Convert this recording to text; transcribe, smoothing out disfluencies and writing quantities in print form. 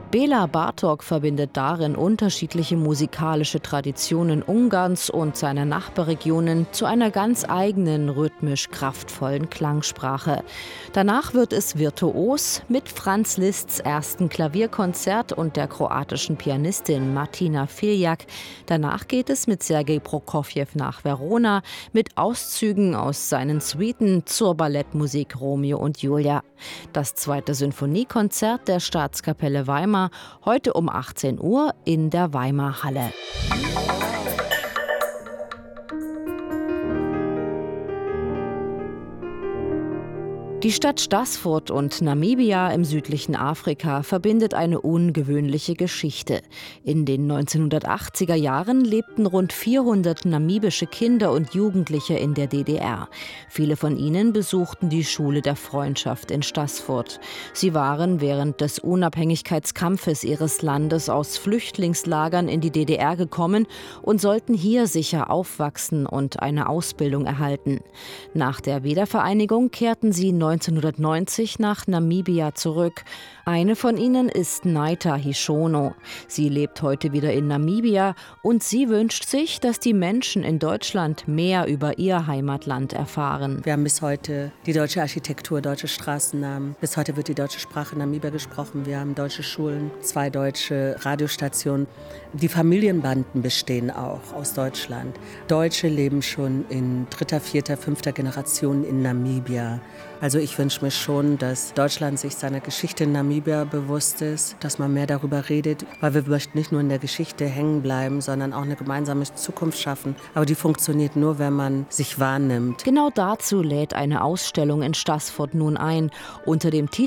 Béla Bartók verbindet darin unterschiedliche musikalische Traditionen Ungarns und seiner Nachbarregionen zu einer ganz eigenen, rhythmisch kraftvollen Klangsprache. Danach wird es virtuos mit Franz Liszt's ersten Klavierkonzert und der kroatischen Pianistin Martina Filjak. Danach geht es mit Sergei Prokofjew nach Verona mit Auszügen aus seinen Suiten zur Ballettmusik Romeo und Julia. Das zweite Sinfoniekonzert der Staatskapelle Weimar, heute um 18 Uhr in der Weimar Halle. Die Stadt Stassfurt und Namibia im südlichen Afrika verbindet eine ungewöhnliche Geschichte. In den 1980er Jahren lebten rund 400 namibische Kinder und Jugendliche in der DDR. Viele von ihnen besuchten die Schule der Freundschaft in Stassfurt. Sie waren während des Unabhängigkeitskampfes ihres Landes aus Flüchtlingslagern in die DDR gekommen und sollten hier sicher aufwachsen und eine Ausbildung erhalten. Nach der Wiedervereinigung kehrten sie 1990 nach Namibia zurück. Eine von ihnen ist Naita Hishono. Sie lebt heute wieder in Namibia und sie wünscht sich, dass die Menschen in Deutschland mehr über ihr Heimatland erfahren. Wir haben bis heute die deutsche Architektur, deutsche Straßennamen. Bis heute wird die deutsche Sprache in Namibia gesprochen. Wir haben deutsche Schulen, 2 deutsche Radiostationen. Die Familienbanden bestehen auch aus Deutschland. Deutsche leben schon in 3., 4., 5. Generation in Namibia. Also ich wünsche mir schon, dass Deutschland sich seiner Geschichte in Namibia bewusst ist, dass man mehr darüber redet, weil wir möchten nicht nur in der Geschichte hängen bleiben, sondern auch eine gemeinsame Zukunft schaffen. Aber die funktioniert nur, wenn man sich wahrnimmt. Genau dazu lädt eine Ausstellung in Stassfurt nun ein. Unter dem Titel